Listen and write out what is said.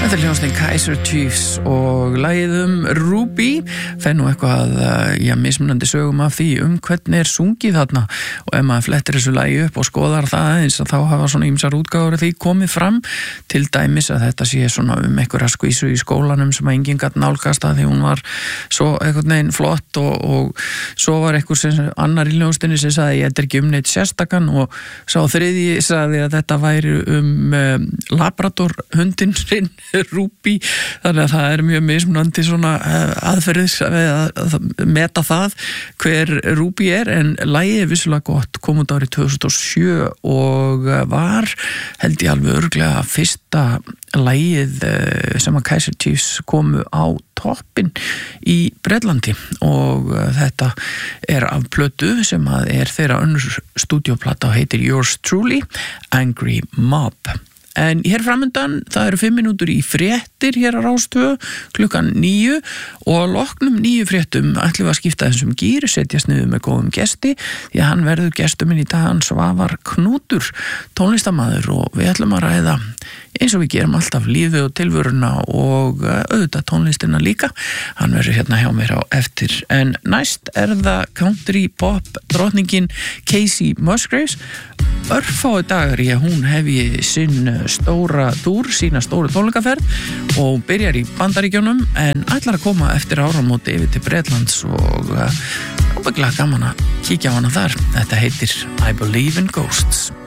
Þetta er hljómsveitin Kaiser Chiefs og lagið Ruby fer nú eitthvað mismunandi sögum af því hvernig sungið þarna og ef maður flettir þessu lagi upp og skoðar það aðeins þá hafa svona ýmsar útgáfur af því komið fram til dæmis að þetta sé svona einhverja skvísu í skólanum sem að enginn gat nálgast að því hún var svo einhvern veginn flott og svo var einhver sem annar í hljómsveitinni sem sagði ég er ekki neitt sérstakan og sá þriðji sagði að þetta væri Labrador hundinn sinn Ruby, þannig að það er mjög mismunandi svona aðferðis að meta það hver Ruby en lagið er vissulega gott, kom út árið 2007 og var held ég alveg örugglega fyrsta lagið sem að Kaiser Chiefs komu á toppin í Bretlandi og þetta er af plötu sem að er þeirra önnur stúdíóplata og heitir Yours Truly, Angry Mob. En hér framundan, það eru 5 mínútur í fréttir hér á Rás 2 klukkan 9 og að loknum 9 fréttum ætlum við að skipta þessum gír, setjast niður með góðum gesti því að hann verður gestur minn í dag, hann Svavar Knútur, tónlistarmaður og við ætlum að ræða eins og við gerum alltaf lífið og tilvöruna og auðvitað tónlistina líka. Hann verður hérna hjá mér á eftir. En næst er það country pop drottningin Kacey Musgraves. Örfáu dagar í að hún hefji sinn stóra túr, sína stóru tónleikaferð og byrjar í Bandaríkjunum en ætlar að koma eftir áramóti yfir til Bretlands og ábygglega gaman að kíkja á hana þar. Þetta heitir I Believe in Ghosts.